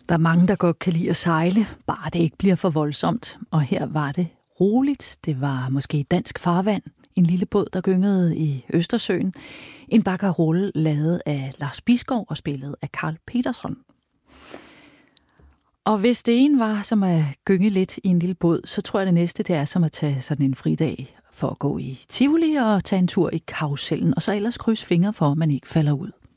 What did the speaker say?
Der er mange, der godt kan lide at sejle, bare det ikke bliver for voldsomt. Og her var det roligt. Det var måske dansk farvand. En lille båd, der gyngede i Østersøen. En bakkerolle lavet af Lars Bisgaard og spillet af Carl Peterson. Og hvis det ene var som at gynge lidt i en lille båd, så tror jeg det næste det er som at tage sådan en fridag for at gå i Tivoli og tage en tur i karusellen, og så ellers krydse fingre for, at man ikke falder ud.